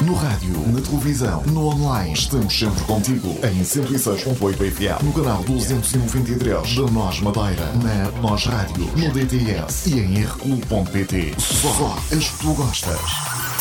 No rádio, na televisão, no online. Estamos sempre contigo. Em 106.8 FM. No canal 293 da Nós Madeira. Na Nós Rádio. No DTS. E em rclub.pt. Só as que tu gostas.